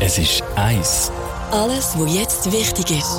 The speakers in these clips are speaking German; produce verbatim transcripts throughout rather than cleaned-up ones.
Es ist eins. Alles, was jetzt wichtig ist.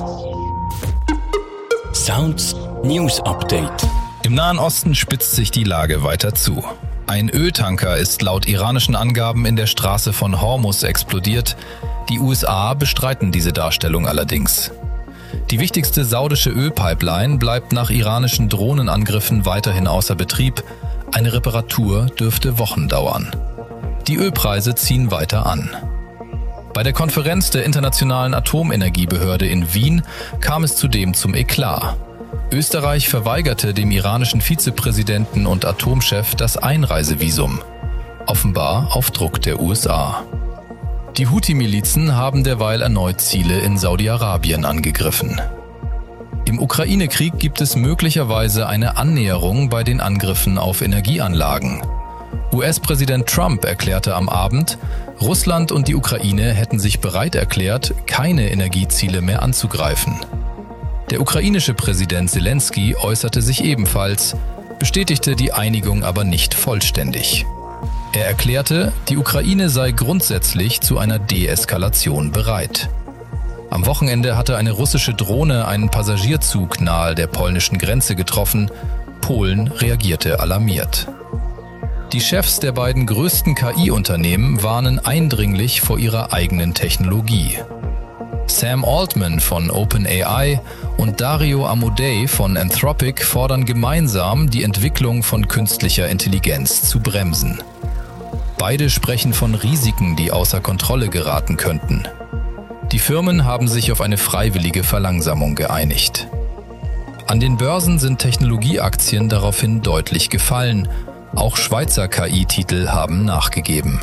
Sounds News Update. Im Nahen Osten spitzt sich die Lage weiter zu. Ein Öltanker ist laut iranischen Angaben in der Straße von Hormuz explodiert. Die U S A bestreiten diese Darstellung allerdings. Die wichtigste saudische Ölpipeline bleibt nach iranischen Drohnenangriffen weiterhin außer Betrieb. Eine Reparatur dürfte Wochen dauern. Die Ölpreise ziehen weiter an. Bei der Konferenz der Internationalen Atomenergiebehörde in Wien kam es zudem zum Eklat. Österreich verweigerte dem iranischen Vizepräsidenten und Atomchef das Einreisevisum, offenbar auf Druck der U S A. Die Houthi-Milizen haben derweil erneut Ziele in Saudi-Arabien angegriffen. Im Ukraine-Krieg gibt es möglicherweise eine Annäherung bei den Angriffen auf Energieanlagen. U S-Präsident Trump erklärte am Abend, Russland und die Ukraine hätten sich bereit erklärt, keine Energieziele mehr anzugreifen. Der ukrainische Präsident Zelensky äußerte sich ebenfalls, bestätigte die Einigung aber nicht vollständig. Er erklärte, die Ukraine sei grundsätzlich zu einer Deeskalation bereit. Am Wochenende hatte eine russische Drohne einen Passagierzug nahe der polnischen Grenze getroffen. Polen reagierte alarmiert. Die Chefs der beiden größten K I-Unternehmen warnen eindringlich vor ihrer eigenen Technologie. Sam Altman von OpenAI und Dario Amodei von Anthropic fordern gemeinsam, die Entwicklung von künstlicher Intelligenz zu bremsen. Beide sprechen von Risiken, die außer Kontrolle geraten könnten. Die Firmen haben sich auf eine freiwillige Verlangsamung geeinigt. An den Börsen sind Technologieaktien daraufhin deutlich gefallen. Auch Schweizer K I-Titel haben nachgegeben.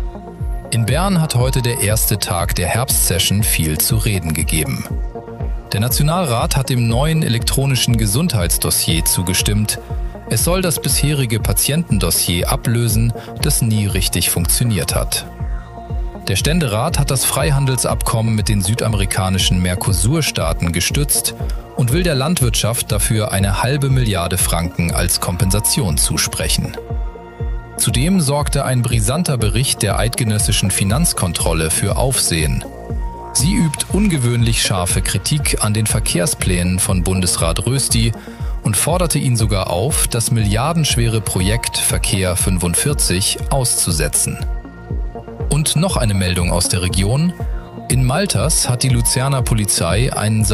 In Bern hat heute der erste Tag der Herbstsession viel zu reden gegeben. Der Nationalrat hat dem neuen elektronischen Gesundheitsdossier zugestimmt. Es soll das bisherige Patientendossier ablösen, das nie richtig funktioniert hat. Der Ständerat hat das Freihandelsabkommen mit den südamerikanischen Mercosur-Staaten gestützt und will der Landwirtschaft dafür eine halbe Milliarde Franken als Kompensation zusprechen. Zudem sorgte ein brisanter Bericht der eidgenössischen Finanzkontrolle für Aufsehen. Sie übt ungewöhnlich scharfe Kritik an den Verkehrsplänen von Bundesrat Rösti und forderte ihn sogar auf, das milliardenschwere Projekt Verkehr fünfundvierzig auszusetzen. Und noch eine Meldung aus der Region. In Malters hat die Luzerner Polizei einen